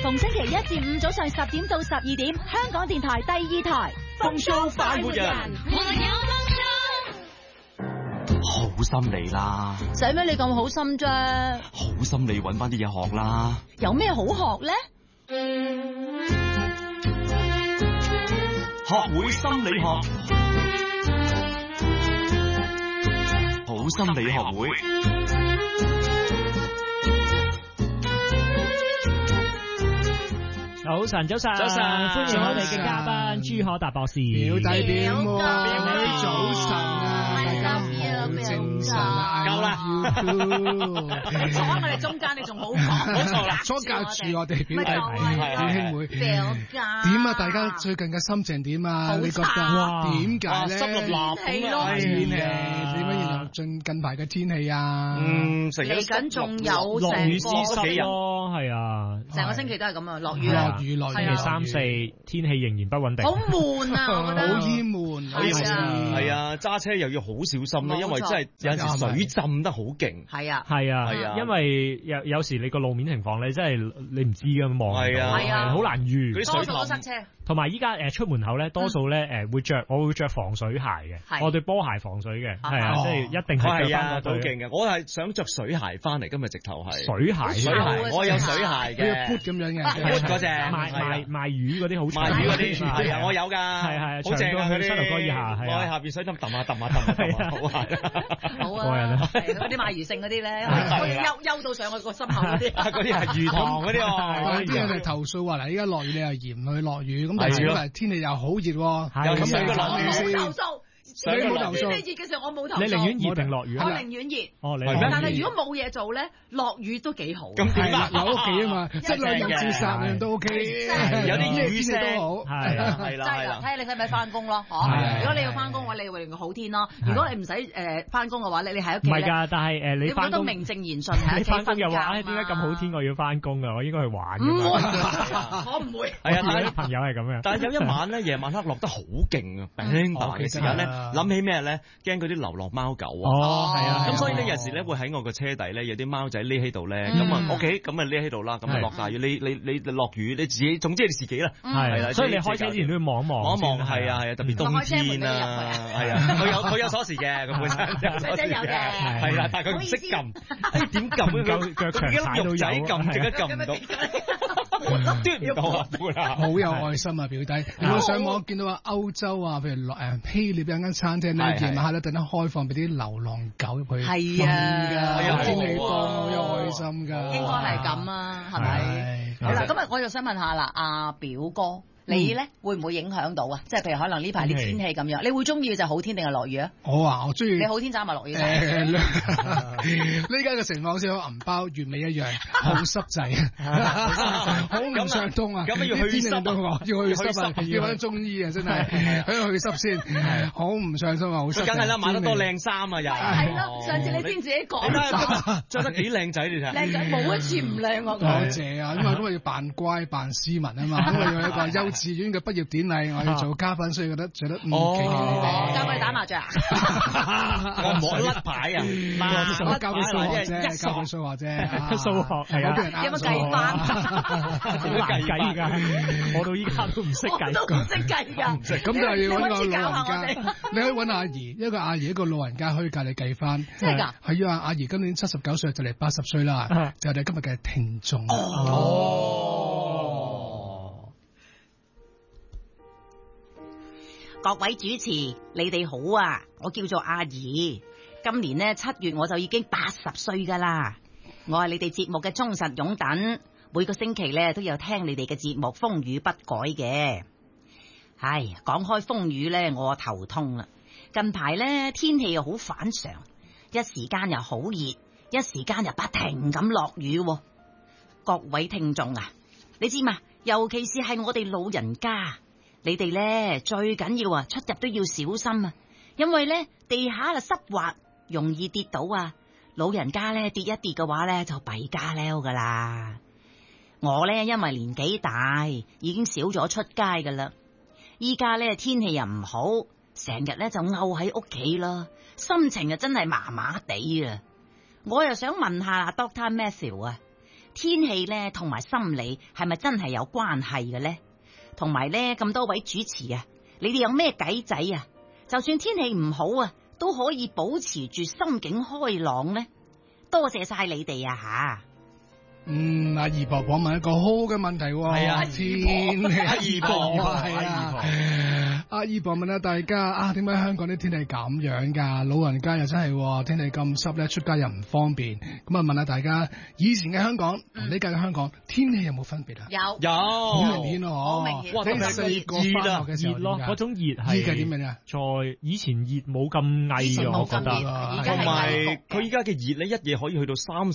逢星期1至5早上10點到12點，香港電台第2台風騷快活人，好心你啦， 使咩你咁好心啫？ 好心你搵翻啲嘢學啦。 有咩好學咧？ 學會心理學，好心理學會。 早晨，早晨，歡迎我哋嘅嘉賓朱可達博士。 表弟表妹，早晨啊，大家好精神啊， 夠啦， 坐喺我哋中間，你仲好講，冇錯啦， 坐隔住我哋表弟表兄妹。點啊？大家最近嘅心情點啊？你覺得點解咧？ 濕立立天氣點樣形容近排嘅天氣啊？ 嚟緊仲有落雨成濕幾日咯，係啊， 成個星期都係咁啊，落雨啊。 星期3、4天氣仍然不穩定， 好悶啊！我覺得好厭悶， 係啊，揸車又要好小心啦，因為真係有陣時水浸得好勁。 係啊， 係啊，因為有時你個路面情況咧，真係你唔知㗎，望係啊， 好難預。 多數都塞車。 同埋依家出門口咧，多數咧我會着防水鞋嘅，我對波鞋防水嘅，係啊，即係一定係着翻嗰對。 好勁嘅，我係想着水鞋翻嚟，今日直頭係水鞋， 我有水鞋嘅 ，boot 咁樣嘅 ，boot 嗰隻賣魚嗰啲好長， 賣魚嗰啲係啊，我有㗎， 係好正啊， 佢膝頭哥以下， 我喺下邊水浸揼下，好係， 好啊，嗰啲賣魚勝嗰啲咧，可以休到上去個心口嗰啲， 嗰啲係魚塘嗰啲喎， 啲人嚟投訴話嗱，依家落雨你又嫌佢落雨，咁但係天氣又好熱， 又咁你落雨先。 你冇投訴。 天氣熱嘅時候我冇投訴。 你寧願熱定落雨啊？ 我寧願熱。 哦，你但係如果冇嘢做咧，落雨都幾好。 咁點啊？ 留屋企啊嘛，即兩日自殺樣都 OK， 有啲雨聲都好。 係啦， 係啦，睇下你使唔使翻工咯？如果你要翻工嘅話，你會用個好天咯。如果你唔使翻工嘅話咧，你喺屋企。 唔係㗎，但係你翻工都名正言順喺屋企瞓覺。 翻工又話點解咁好天我要翻工啊？我應該去玩㗎嘛。 我唔會。 係啊，但係啲朋友係咁樣。 但係有一晚咧，夜晚黑落得好勁啊，冰雹嘅時間咧，諗起咩咧？驚嗰啲流浪貓狗啊！ 哦，係啊， 咁所以呢，有時咧會喺我個車底咧有啲貓仔匿喺度咧，咁啊 OK，咁啊匿喺度啦，咁啊落大雨，你落雨你自己，總之你自己啦，係啦， 所以你開車之前都要望一望， 係啊，特別冬天啊，係啊，佢有鎖匙嘅，咁本身有嘅， 係啦，但係佢唔識撳，點撳佢腳長踩到仔撳，點解撳唔到？端唔到啊！ 好有愛心啊，表弟！我上網見到話歐洲啊，譬如希臘有間餐廳咧，夜晚黑咧突然間開放俾啲流浪狗入去， 係啊， 有天氣多，好有愛心㗎。 應該係咁啊，係咪？好啦，咁我就想問下啦，阿表哥。你咧會唔會影響到啊？即係譬如可能呢排啲天氣咁樣，你會中意就好天定係落雨啊？ 我中意。 你好天斬埋落雨。呢家嘅情況好似我銀包月尾一樣，好濕滯，好唔暢通啊！ 咁要去濕要去濕啊！要揾中醫啊！真係喺度去濕先，好唔暢通啊！好濕。 梗係啦，買得多靚衫啊！又係咯，上次你先自己講， 着得幾靚仔你睇。 靚仔冇一次唔靚我。 多謝啊！因為今日要扮乖扮斯文啊嘛，因為有一個幼稚園嘅畢業典禮，我要做嘉賓，所以覺得著得奇奇靚。 交俾你打麻雀啊！ 我唔好甩牌啊！ 我交俾數學啫，交俾數學啫。 數學係啊， 有冇計翻？ 好難計㗎，我到依家都唔識計。 我都唔識計㗎。 咁就係要揾個老人家。你可以揾阿姨，一個阿姨一個老人家可以教你計翻。 真係㗎？ 係啊，阿姨今年79歲，就嚟80歲啦，就係你今日嘅聽眾。 各位主持，你哋好啊！我叫做阿怡，今年呢7月我就已經80歲噶啦。我係你哋節目嘅忠實擁躉，每個星期呢都有聽你哋嘅節目，風雨不改嘅。唉，講開風雨呢，我頭痛啦。近排呢天氣又好反常，一時間又好熱，一時間又不停咁落雨。各位聽眾啊，你知嘛？尤其是係我哋老人家。你哋咧最緊要啊，出入都要小心啊，因為咧地下啊濕滑，容易跌倒啊。老人家咧跌一跌嘅話咧就弊家溜噶啦。我咧因為年紀大，已經少咗出街噶啦。依家咧天氣又唔好，成日咧就漚喺屋企啦，心情啊真係麻麻地啊。我又想問下 Dr. Matthew 啊， 天氣咧同埋心理係咪真係有關係嘅咧？同埋咧咁多位主持啊，你哋有咩計仔啊？就算天氣唔好啊，都可以保持住心境開朗咧。多謝晒你哋啊吓！ 阿二婆婆問一個好嘅問題喎， 係啊， 阿二婆係啊，阿二婆問下大家點解香港啲天氣咁樣㗎？老人家又真係天氣咁濕咧，出街又唔方便。咁啊問下大家，以前嘅香港同呢屆嘅香港天氣有冇分別啊？ 有， 好明顯咯， 好明顯。 哇，你細個翻學嘅時候熱咯，嗰種熱係依家點樣啊？ 在以前熱冇咁翳嘅，我覺得。 同埋佢依家嘅熱咧，一夜可以去到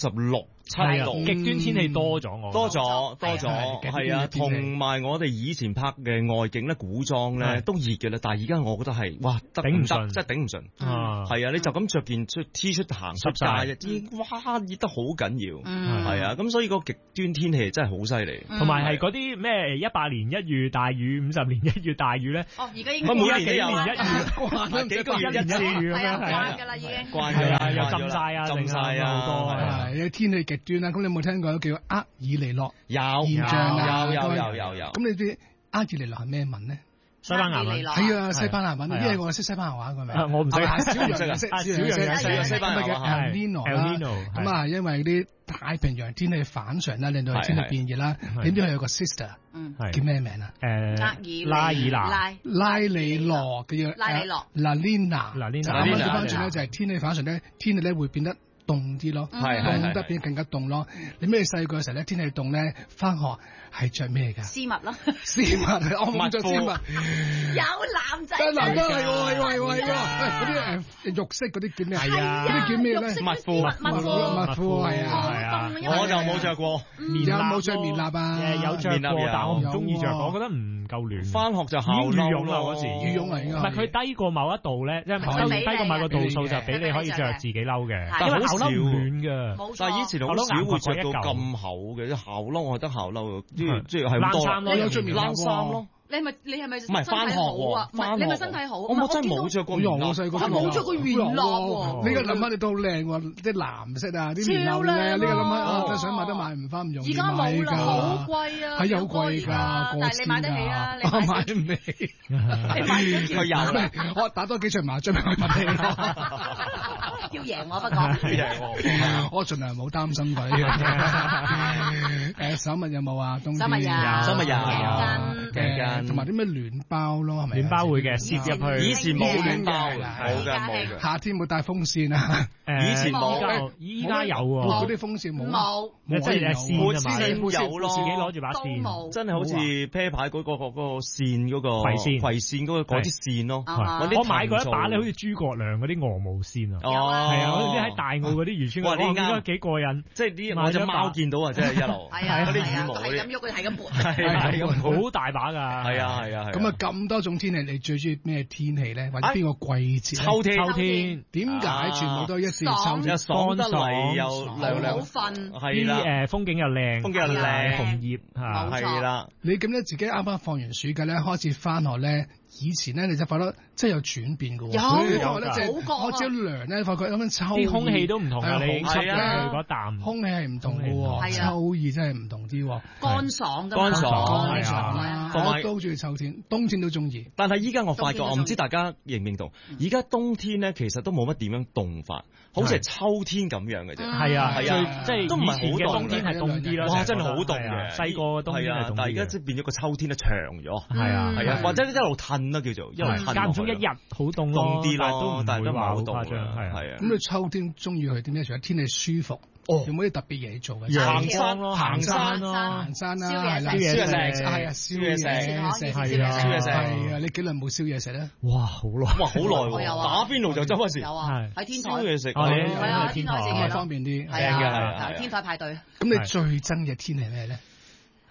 36、7度， 極端天氣多咗， 多咗，係啊，同埋我哋以前拍嘅外景咧、古裝咧都熱嘅啦，但係而家我覺得係哇頂唔順，真係頂唔順。係啊，你就咁着件T 恤行出街啊，哇熱得好緊要，係啊，咁所以個極端天氣真係好犀利。 同埋係嗰啲咩100年一遇大雨、50年一遇大雨咧， 而家應該每年幾年一遇，幾個月一次咁樣慣㗎啦，已經慣咗啦， 又浸晒啊， 浸晒啊， 好多係天氣極端啦。咁你有冇聽過叫厄爾尼諾現象啊？ 有。 咁你知厄爾尼諾係咩文咧？ 西班牙文係啊，西班牙文，因為我識西班牙話嘅咪。 我唔識， 小楊識，小楊識西班牙話。El Nino 啦，咁啊，因為啲太平洋天氣反常啦，令到天氣變熱啦。點知佢有個 sister，叫咩名啊？ 拉里娜， 拉里諾嘅叫La Nina。啱啱調翻轉咧，就係天氣反常咧，天氣咧會變得凍啲咯，凍得變更加凍咯。你咩細個嘅時候咧，天氣凍咧，翻學係着咩㗎？ 絲襪咯， 絲襪，我唔着絲襪。 有男仔， 男仔係喎，嗰啲肉色嗰啲叫咩？ 係啊， 嗰啲叫咩咧？ 襪褲係啊，我就冇着過。 有冇着棉襪啊？ 有着過，但我唔中意着，我覺得唔夠暖。 翻學就校褸啦嗰時， 羽絨嚟㗎。 唔係佢低過某一度咧，即係低過某個度數就俾你可以着自己褸嘅，因為校褸唔暖㗎。 但係以前好少會着到咁厚嘅，校褸我係得校褸，即係係多。 我有着棉冷衫咯。 你係咪唔係翻學喎？ 你咪身體好？ 我真係冇着過棉褸， 我細個冇着過棉褸喎。 你而家諗下你都好靚喎，啲藍色啊，啲棉褸咧，你而家諗下想買都買唔翻，唔容易買㗎。而家冇啦，好貴啊， 係有貴㗎， 但係你買得起啊？ 我買唔起。 你買咗佢有， 我打多幾場麻雀俾佢買起。 要贏我不過， 我盡量冇擔心佢呢樣嘢。手襪有冇啊？冬天手襪有， 同埋啲咩暖包咯，係咪？ 暖包會嘅，攝入去。 以前冇暖包，冇嘅。 夏天冇帶風扇啊？ 以前冇， 依家有喎。 嗰啲風扇冇， 即係線啊嘛， 有咯， 自己攞住把線， 真係好似啤牌嗰個線嗰個葵線嗰啲線咯。 我買過一把咧，好似諸葛亮嗰啲鵝毛線啊。係啊，好似喺大澳嗰啲漁村，我覺得幾過癮。 即係啲我隻貓見到啊，真係一路嗰啲羽毛係咁喐，佢係咁撥， 係咁好大把㗎。 係啊。 咁啊咁多種天氣，你最中意咩天氣咧？或者邊個季節？ 秋天。 點解全部都一試秋天？ 爽得嚟又涼好瞓， 係啦， 風景又靚，紅葉嚇， 係啦。 你咁咧，自己啱啱放完暑假咧，開始翻學咧。以前咧，你就發覺真係有轉變嘅喎。 有咧，即係開始涼咧，發覺咁樣秋啲空氣都唔同啊！你吸嘅嗰啖空氣係唔同嘅喎，秋意真係唔同啲喎。 乾爽㗎嘛， 乾爽啦。我都中意秋天，冬天都中意。 但係依家我發覺，我唔知大家認唔認同。而家冬天咧，其實都冇乜點樣凍法，好似係秋天咁樣嘅啫。 係啊，即係都唔係好凍。 冬天係凍啲啦。 哇！真係好凍嘅。 細個冬天係凍啲。 但係而家即係變咗個秋天都長咗。 係啊， 或者一路褪啦叫做，一路褪。 間唔中一日好凍咯，但係都唔會話好誇張。係啊。 咁你秋天中意去點咧？除咗天氣舒服，有冇啲特別嘢做嘅？ 行山咯， 行山啦，係啦，燒嘢食，係啊，燒嘢食，係啊，你幾耐冇燒嘢食咧？ 哇，好耐， 打邊爐就周不時， 喺天台燒嘢食， 係啊，天台食嘢方便啲， 係啊，天台派對。 咁你最憎嘅天氣係咩咧？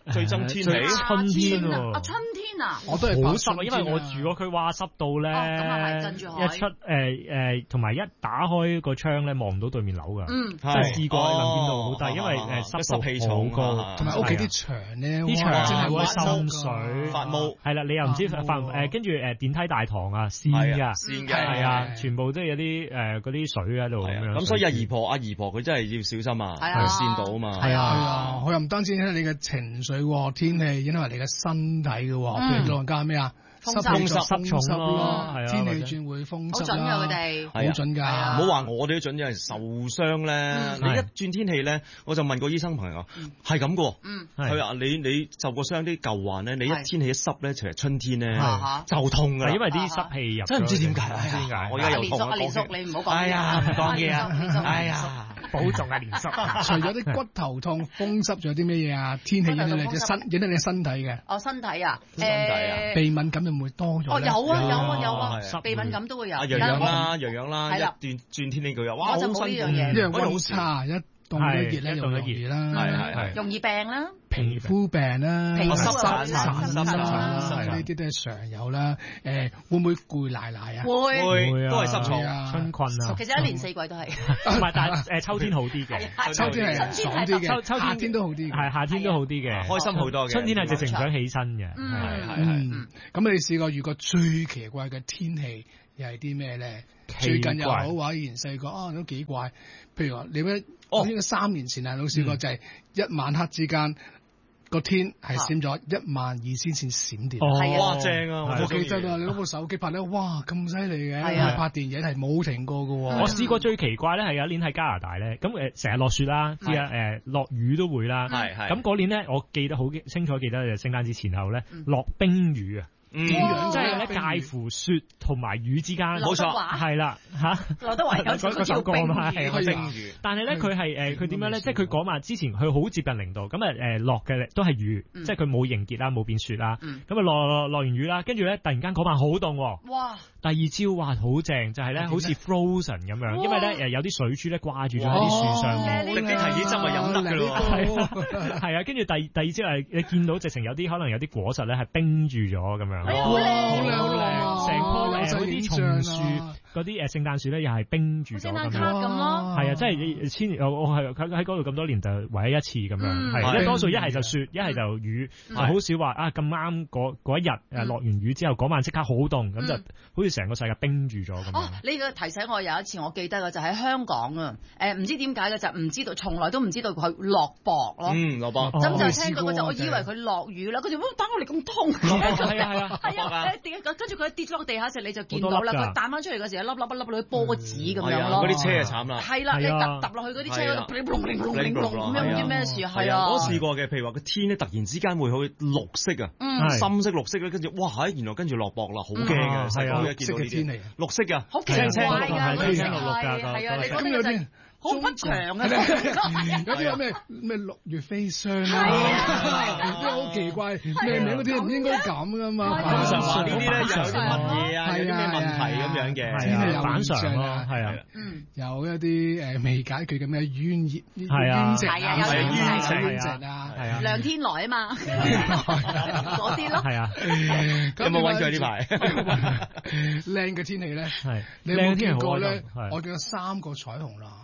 最憎天氣， 春天啊，春天啊， 我都係好濕啊，因為我住嗰區哇濕到咧，一出同埋一打開個窗咧望唔到對面樓㗎，即係試過能見度好低，因為濕氣重高， 同埋屋企啲牆咧， 啲牆真係會滲水發毛， 係啦，你又唔知跟住電梯大堂啊跣㗎，係啊，全部都有啲嗰啲水喺度咁樣。 咁所以阿姨婆佢真係要小心啊，跣到啊嘛。 係啊， 佢又唔單止影響你嘅情緒，天氣影響埋你嘅身體嘅，譬如老人家咩啊？ 風濕咯， 天氣轉會風濕好準㗎佢哋， 好準㗎。 唔好話我哋都準，有人受傷咧。你一轉天氣咧，我就問過醫生朋友，係咁嘅。佢話你受過傷啲舊患咧，你一天氣一濕咧，其實春天咧就痛㗎， 因為啲濕氣入。 真係唔知點解，我而家又痛啊！ 連叔你唔好講。 哎呀，唔講嘢啊！哎呀， 保重啊，連叔。 除咗啲骨頭痛、風濕，仲有啲咩嘢啊？天氣影響你嘅身體嘅。 哦，身體啊， 鼻敏感會多咗。 哦，有啊，鼻敏感都會有。 洋洋啦，一轉天氣佢又哇好辛苦， 呢樣好差，一凍一熱咧就容易啦， 係容易病啦， 皮膚病啦， 濕疹啦，呢啲都係常有啦。會唔會攰賴賴啊？ 會， 都係濕重春困啊。 其實一年四季都係， 唔係，但係秋天好啲嘅， 秋天係爽啲嘅，夏天都好啲嘅， 係夏天都好啲嘅， 開心好多嘅。 春天係直情想起身嘅， 係。咁你試過遇過最奇怪嘅天氣又係啲咩咧？最近又好話以前細個都幾怪。譬如話你咩？應該3年前啊，老試過就係一晚黑之間個天係閃咗12000線閃電。 哇，正啊！ 我記得啊，你嗰部手機拍咧，哇咁犀利嘅，拍電影係冇停過㗎。 我試過最奇怪咧係有一年喺加拿大咧，咁成日落雪啦，知啊落雨都會啦。咁嗰年咧，我記得好清楚，記得就聖誕節前後咧落冰雨啊。即係咧介乎雪同埋雨之間， 冇錯， 係啦嚇。 劉德華有嗰首歌嘛，係冰雨。 但係咧佢係佢點樣咧？即係佢講話之前佢好接近0度，咁落嘅都係雨，即係佢冇凝結啦，冇變雪啦。咁落完雨啦，跟住咧突然間嗰晚好凍喎。哇！第二朝哇好正，就係咧好似 Frozen 咁樣，因為咧有啲水珠咧掛住咗喺啲樹上面， 啲提子汁咪飲得㗎咯。 係啊，跟住第二朝你見到直情有啲可能有啲果實咧係冰住咗咁樣。 好靚， 好靚，成棵嗰啲松樹，嗰啲聖誕樹咧又係冰住咗咁樣。係啊，即係我係喺嗰度咁多年就唯一一次咁樣，係，多數一係就雪，一係就雨，就好少話啊咁啱嗰一日落完雨之後嗰晚即刻好凍，咁就好似成個世界冰住咗咁樣。 呢個提醒我有一次我記得嘅就喺香港啊，唔知點解嘅就唔知道，從來都唔知道佢落雹咯。 落雹。 咁就聽到嗰陣，我以為佢落雨啦，佢就打我哋咁痛。 係啊。 係啊，跟住佢跌咗個地下時，你就見到啦。佢彈翻出嚟嗰時，一粒嗰啲波子咁樣咯。 嗰啲車就慘啦。 係啦，你揼落去嗰啲車嗰度，咁樣唔知咩事係啊。 我試過嘅，譬如話個天咧突然之間會好綠色啊，深色綠色咧，跟住哇原來跟住落雹啦，好驚嘅。細個一見到呢啲綠色㗎， 好奇怪㗎， 青綠㗎， 係啊，你講呢個就好不祥啊！ 有啲有咩6月飛霜啊，啲好奇怪，咩名嗰啲唔應該咁噶嘛。 通常話呢啲咧有啲乜嘢啊，有啲咩問題咁樣嘅， 天氣有反常咯，係啊， 有一啲未解決嘅咩冤藉， 係啊，有冤藉啊， 係啊， 梁天來啊嘛，嗰啲咯， 係啊， 有冇揾佢呢排？ 靚嘅天氣咧，你有冇見過咧？我見過3個彩虹啦。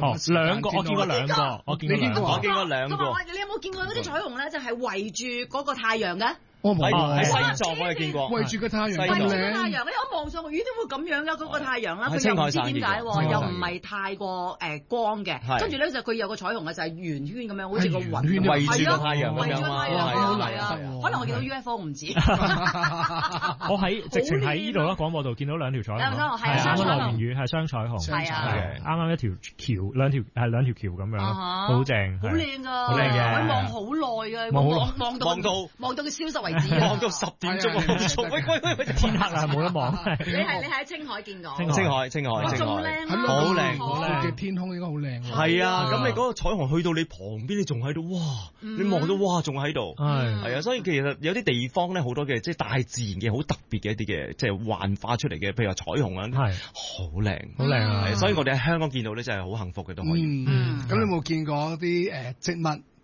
2個，我見過2個，我見過2個。 你有冇見過嗰啲彩虹咧？就係圍住嗰個太陽嘅。 我冇喺西藏我係見過， 圍住個太陽， 圍住個太陽，我望上去，點會咁樣㗎？嗰個太陽啦，佢又唔知點解，又唔係太過光嘅，跟住咧就佢有個彩虹嘅，就係圓圈咁樣，好似個雲圍住個太陽咁樣，係啊，可能我見到 UFO 唔知。 我直情喺呢度啦，廣播道見到2條彩虹，係啱啱落完雨，係雙彩虹， 係啊， 啱啱一條橋，兩條橋咁樣，好正， 好靚㗎， 好靚嘅， 我望好耐㗎，望到佢消失為。 望到10點鐘啊！喂， 天黑啦，冇得望。 你喺青海見過？ 青海， 咁靚， 好靚嘅天空應該好靚。 係啊，咁你嗰個彩虹去到你旁邊，你仲喺度，哇！你望到哇，仲喺度。係啊，所以其實有啲地方咧，好多嘅即係大自然嘅好特別嘅一啲嘅即係幻化出嚟嘅，譬如話彩虹啊，係好靚， 好靚啊！ 所以我哋喺香港見到咧，真係好幸福嘅都可以。 咁你有冇見過啲植物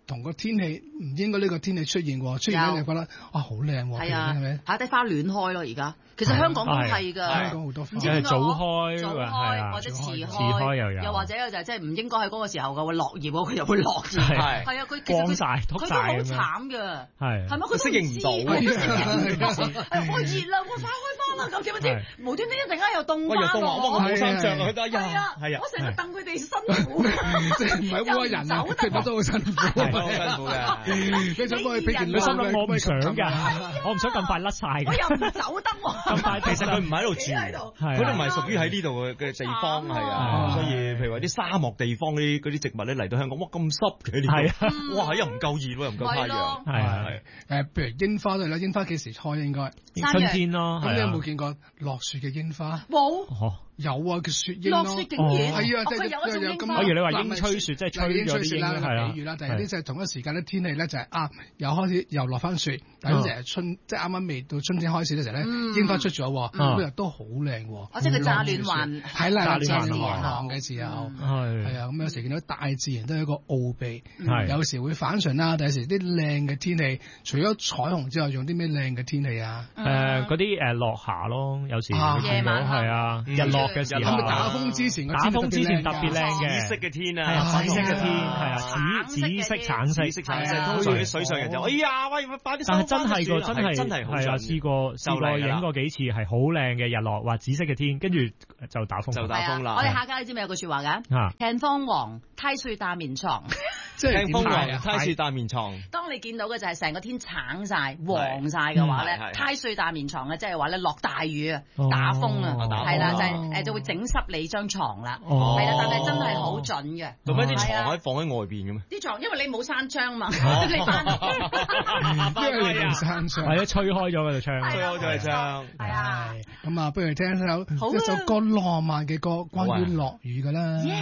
同個天氣唔應該呢個天氣出現喎，出現咧你覺得哇好靚喎，係啊，係咪？ 下底花亂開咯，而家其實香港都係㗎， 香港好多花， 唔知點解早開或者遲開又有， 又或者就係即係唔應該喺嗰個時候嘅會落葉喎，佢又會落葉，係啊，佢光曬，佢都好慘㗎，係咪？佢適應唔到， 我熱啦，我快開花啦，咁點不知無端端一陣間又凍翻我冇衫着啊， 係啊，我成日戥佢哋辛苦， 即係唔係烏人啊，其實都好辛苦， 好辛苦嘅。 你想幫佢俾件佢心諗我唔想㗎，我唔想咁快甩晒。 我又唔走得喎。 咁快， 其實佢唔喺度住，佢都唔係屬於喺呢度嘅地方，係啊。所以譬如話啲沙漠地方嗰啲植物咧嚟到香港，哇咁濕嘅呢度，哇又唔夠熱喎，又唔夠太陽， 係譬如櫻花都係啦，櫻花幾時開應該？ 春天咯。 咁你有冇見過落雪嘅櫻花？ 冇。 有啊，叫雪櫻落雪竟然係啊，即係有一種櫻花。 例如你話櫻吹雪，即係吹咗啲櫻啦，比喻啦，但係啲就係同一時間咧，天氣咧就係又開始又落翻雪，但係成日春即係啱啱未到春天開始嘅時候咧，櫻花出咗，嗰日都好靚喎。 即係佢乍暖還係啦，乍暖還寒嘅時候係啊，咁有時見到大自然都係一個奧秘，有時會反常啦，但有時啲靚嘅天氣，除咗彩虹之外，用啲咩靚嘅天氣啊？ 嗰啲落霞咯，有時夜晚係啊，日落嘅時候， 打風之前， 特別靚嘅紫色嘅天啊， 紫色嘅天係啊，紫色、橙色， 通常啲水上人就哎呀，喂，快啲！ 但係真係個真係係啊， 試過影過幾次係好靚嘅日落，話紫色嘅天，跟住就打風， 啦。 我哋下屆你知唔知有句説話㗎？聽風黃，梯樹大棉床。 即係聽風黃，梯樹大棉床。 當你見到嘅就係成個天橙晒、黃晒嘅話咧，梯樹大棉床咧，即係話咧落大雨啊、打風啊，係啦，就係就會整濕你張床啦，係啦，但係真係好準嘅。 做咩啲床可以放喺外邊嘅咩？ 啲床因為你冇閂窗嘛， 因為你冇閂窗， 或者吹開咗嗰個窗， 吹開咗個窗。 係啊， 咁不如聽一首歌浪漫嘅歌，關於落雨㗎啦。